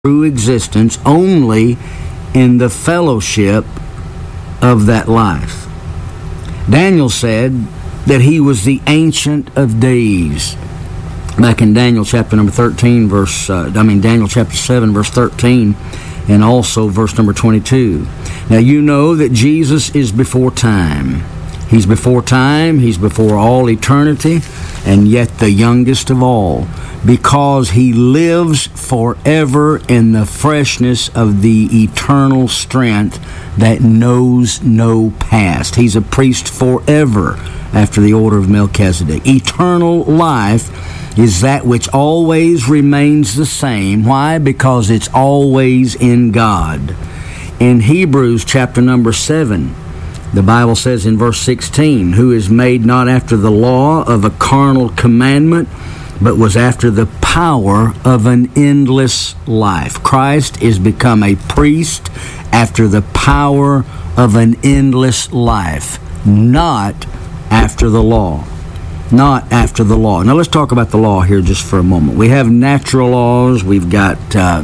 true existence only in the fellowship of that life. Daniel said that he was the Ancient of Days. Back in Daniel chapter number 13, Daniel chapter 7, verse 13, and also verse number 22. Now you know that Jesus is before time. He's before time, he's before all eternity, and yet the youngest of all, because he lives forever in the freshness of the eternal strength that knows no past. He's a priest forever after the order of Melchizedek. Eternal life is that which always remains the same. Why? Because it's always in God. In Hebrews chapter number 7, the Bible says in verse 16, who is made not after the law of a carnal commandment, but was after the power of an endless life. Christ is become a priest after the power of an endless life, not after the law. Not after the law. Now let's talk about the law here just for a moment. We have natural laws. We've got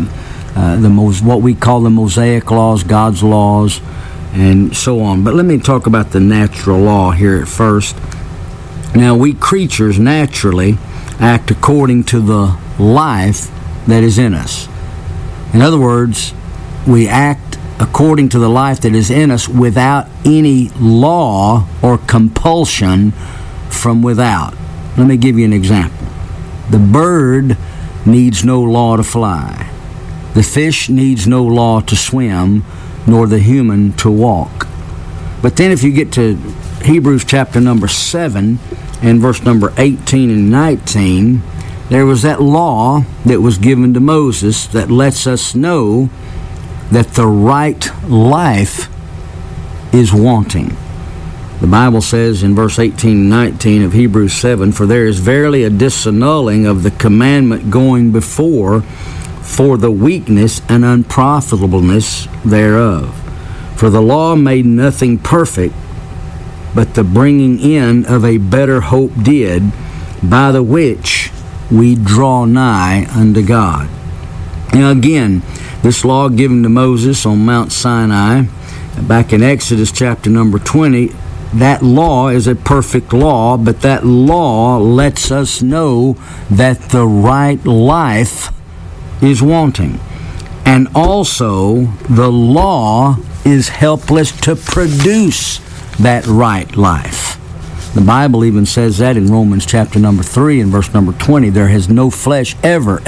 what we call the Mosaic laws, God's laws, and so on. But let me talk about the natural law here at first. Now, we creatures naturally act according to the life that is in us. In other words, we act according to the life that is in us without any law or compulsion from without. Let me give you an example. The bird needs no law to fly. The fish needs no law to swim, nor the human to walk. But then if you get to Hebrews chapter number 7 and verse number 18 and 19, there was that law that was given to Moses that lets us know that the right life is wanting. The Bible says in verse 18 and 19 of Hebrews 7, for there is verily a disannulling of the commandment going before, for the weakness and unprofitableness thereof. For the law made nothing perfect, but the bringing in of a better hope did, by the which we draw nigh unto God. Now again, this law given to Moses on Mount Sinai, back in Exodus chapter number 20, that law is a perfect law, but that law lets us know that the right life is wanting. And also, the law is helpless to produce that right life. The Bible even says that in Romans chapter number 3 and verse number 20. There has no flesh ever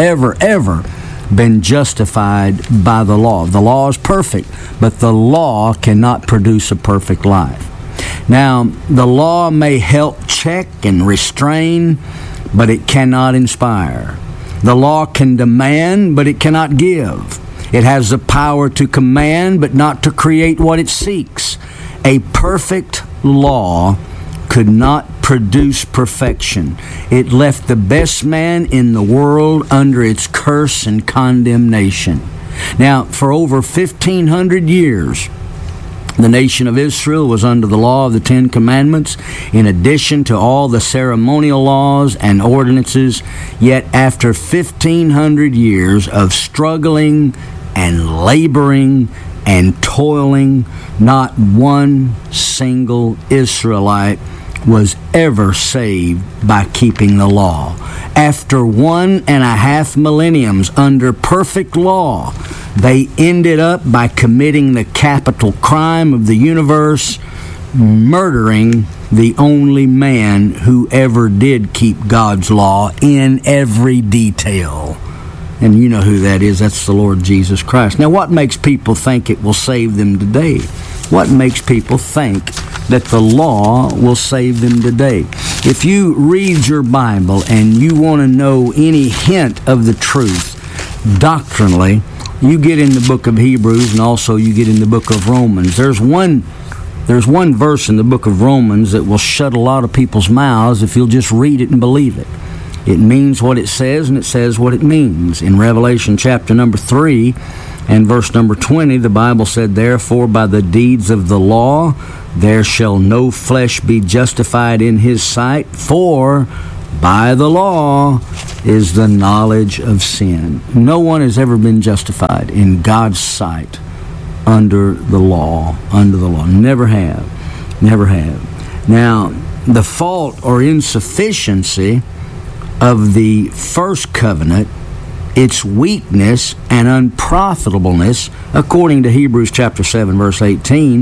been justified by the law. The law is perfect, but the law cannot produce a perfect life. Now, the law may help check and restrain, but it cannot inspire. The law can demand, but it cannot give. It has the power to command, but not to create what it seeks. A perfect law could not produce perfection. It left the best man in the world under its curse and condemnation. Now, for over 1,500 years, the nation of Israel was under the law of the Ten Commandments, in addition to all the ceremonial laws and ordinances. Yet after 1,500 years of struggling and laboring and toiling, not one single Israelite was ever saved by keeping the law. After 1.5 millenniums under perfect law, they ended up by committing the capital crime of the universe, murdering the only man who ever did keep God's law in every detail. And you know who that is. That's the Lord Jesus Christ. Now, what makes people think it will save them today? What makes people think that the law will save them today? If you read your Bible and you want to know any hint of the truth doctrinally, you get in the book of Hebrews and also you get in the book of Romans. There's one verse in the book of Romans that will shut a lot of people's mouths if you'll just read it and believe it. It means what it says, and it says what it means. In Revelation chapter number 3 and verse number 20, the Bible said, therefore by the deeds of the law there shall no flesh be justified in his sight, for by the law is the knowledge of sin. No one has ever been justified in God's sight under the law. Never have. Never have. Now, the fault or insufficiency of the first covenant, its weakness and unprofitableness, according to Hebrews chapter 7, verse 18,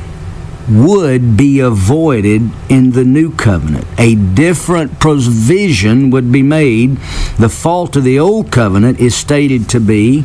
would be avoided in the new covenant. A different provision would be made. The fault of the old covenant is stated to be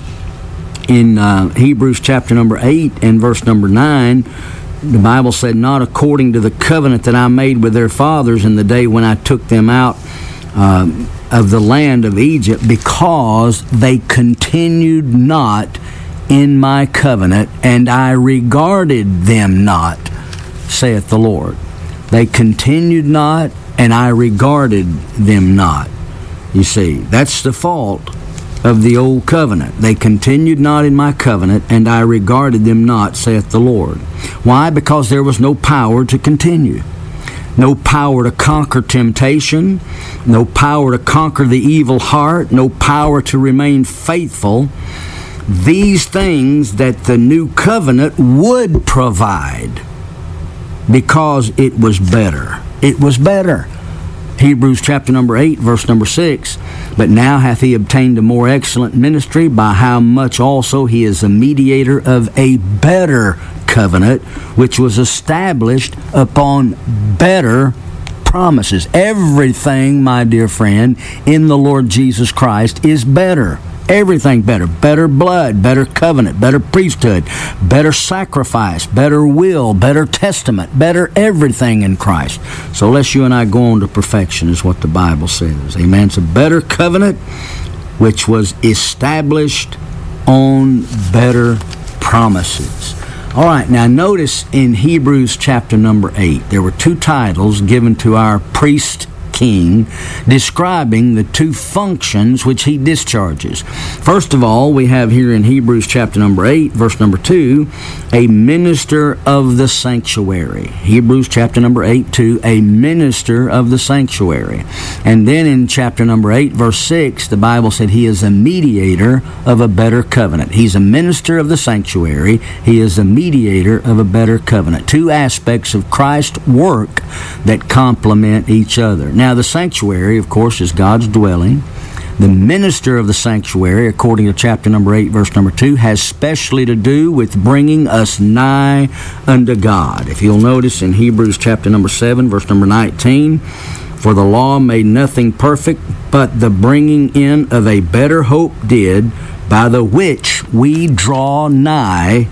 in Hebrews chapter number 8 and verse number 9. The Bible said, not according to the covenant that I made with their fathers in the day when I took them out of the land of Egypt, because they continued not in my covenant, and I regarded them not, saith the Lord. They continued not, and I regarded them not. You see, that's the fault of the old covenant. They continued not in my covenant, and I regarded them not, saith the Lord. Why? Because there was no power to continue. No power to conquer temptation, no power to conquer the evil heart, no power to remain faithful. These things that the new covenant would provide, because it was better. It was better. Hebrews chapter number 8, verse number 6. But now hath he obtained a more excellent ministry, by how much also he is a mediator of a better covenant, which was established upon better promises. Everything, my dear friend, in the Lord Jesus Christ is better. Everything better. Better blood, better covenant, better priesthood, better sacrifice, better will, better testament, better everything in Christ. So lest you and I go on to perfection, is what the Bible says. Amen. It's a better covenant which was established on better promises. All right, now notice in Hebrews chapter number 8, there were two titles given to our priest king, describing the two functions which he discharges. First of all, we have here in Hebrews chapter number 8, verse number 2, a minister of the sanctuary. Hebrews chapter number 8, 2, a minister of the sanctuary. And then in chapter number 8, verse 6, the Bible said he is a mediator of a better covenant. He's a minister of the sanctuary. He is a mediator of a better covenant. Two aspects of Christ's work that complement each other. Now, the sanctuary, of course, is God's dwelling. The minister of the sanctuary, according to chapter number 8, verse number 2, has specially to do with bringing us nigh unto God. If you'll notice in Hebrews chapter number 7, verse number 19, for the law made nothing perfect, but the bringing in of a better hope did, by the which we draw nigh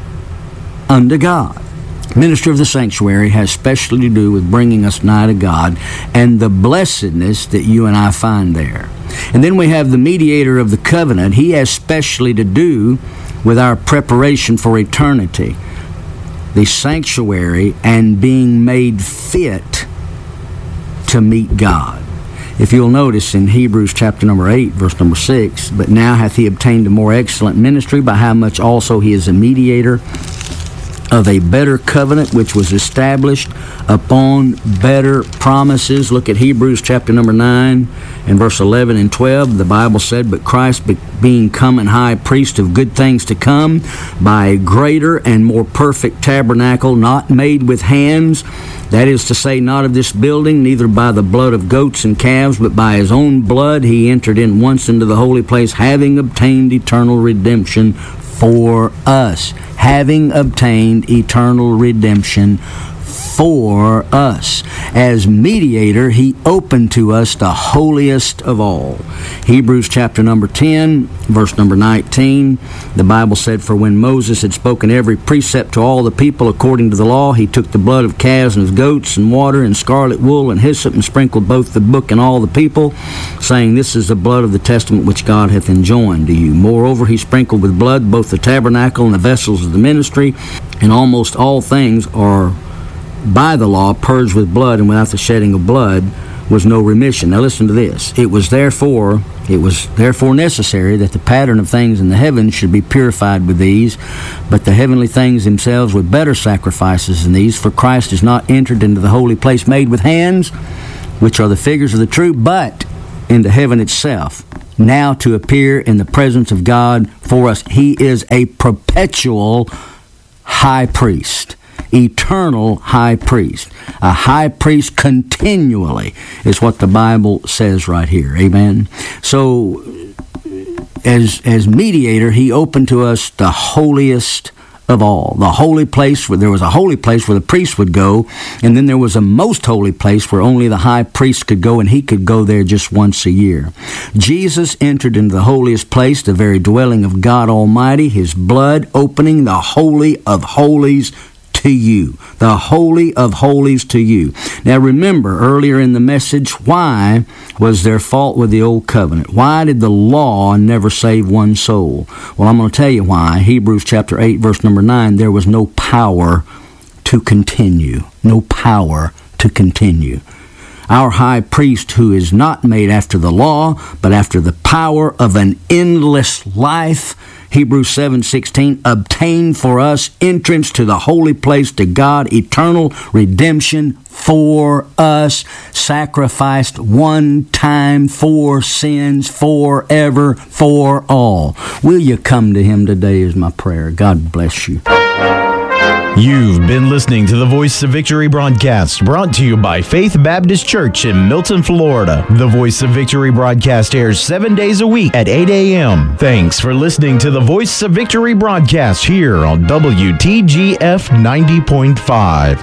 unto God. Minister of the sanctuary has specially to do with bringing us nigh to God and the blessedness that you and I find there. And then we have the mediator of the covenant. He has specially to do with our preparation for eternity, the sanctuary, and being made fit to meet God. If you'll notice in Hebrews chapter number 8, verse number 6, but now hath he obtained a more excellent ministry, by how much also he is a mediator of a better covenant, which was established upon better promises. Look at Hebrews chapter number 9 and verse 11 and 12. The Bible said, but Christ being come and high priest of good things to come, by a greater and more perfect tabernacle, not made with hands, that is to say, not of this building, neither by the blood of goats and calves, but by his own blood he entered in once into the holy place, having obtained eternal redemption for us. Having obtained eternal redemption for us. As mediator, he opened to us the holiest of all. Hebrews chapter number 10, verse number 19, the Bible said, for when Moses had spoken every precept to all the people according to the law, he took the blood of calves and of goats and water and scarlet wool and hyssop and sprinkled both the book and all the people, saying, this is the blood of the testament which God hath enjoined to you. Moreover, he sprinkled with blood both the tabernacle and the vessels of the ministry, and almost all things are by the law purged with blood, and without the shedding of blood was no remission. Now listen to this. It was therefore necessary that the pattern of things in the heavens should be purified with these, but the heavenly things themselves with better sacrifices than these. For Christ is not entered into the holy place made with hands, which are the figures of the true, but into heaven itself, now to appear in the presence of God for us. He is a perpetual high priest, eternal high priest. A high priest continually is what the Bible says right here. Amen. So, as mediator, he opened to us the holiest of all, the holy place. Where there was a holy place where the priest would go, and then there was a most holy place where only the high priest could go, and he could go there just once a year. Jesus entered into the holiest place, the very dwelling of God Almighty, his blood opening the holy of holies to you. The holy of holies to you. Now remember, earlier in the message, why was there fault with the old covenant? Why did the law never save one soul? Well, I'm going to tell you why. Hebrews chapter 8, verse number 9, there was no power to continue. No power to continue. Our high priest, who is not made after the law, but after the power of an endless life, Hebrews 7:16, obtained for us entrance to the holy place, to God, eternal redemption for us, sacrificed one time for sins, forever, for all. Will you come to him today is my prayer. God bless you. You've been listening to the Voice of Victory broadcast, brought to you by Faith Baptist Church in Milton, Florida. The Voice of Victory broadcast airs 7 days a week at 8 a.m. Thanks for listening to the Voice of Victory broadcast here on WTGF 90.5.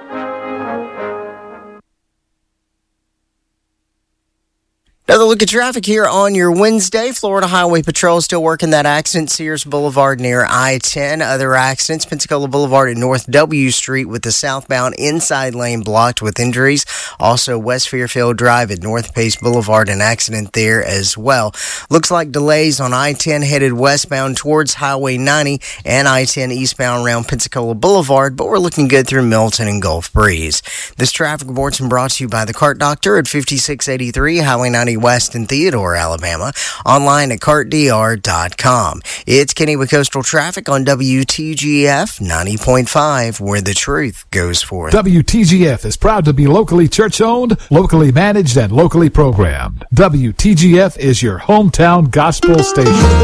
Another look at traffic here on your Wednesday. Florida Highway Patrol still working that accident, Sears Boulevard near I-10. Other accidents, Pensacola Boulevard at North W Street with the southbound inside lane blocked with injuries. Also, West Fairfield Drive at North Pace Boulevard, an accident there as well. Looks like delays on I-10 headed westbound towards Highway 90 and I-10 eastbound around Pensacola Boulevard, but we're looking good through Milton and Gulf Breeze. This traffic report's been brought to you by the Cart Doctor at 5683 Highway 90 West in Theodore, Alabama. Online at cartdr.com. It's Kenny with Coastal Traffic on WTGF 90.5, where the truth goes forth. WTGF is proud to be locally church-owned, locally managed, and locally programmed. WTGF is your hometown gospel station.